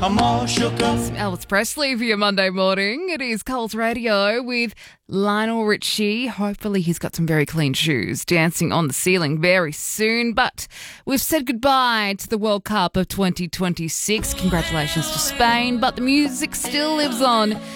I'm all shook up. Elvis Presley for your Monday morning. It is Coles Radio with Lionel Richie. Hopefully he's got some very clean shoes dancing on the ceiling very soon. But we've said goodbye to the World Cup of 2026. Congratulations to Spain, but the music still lives on.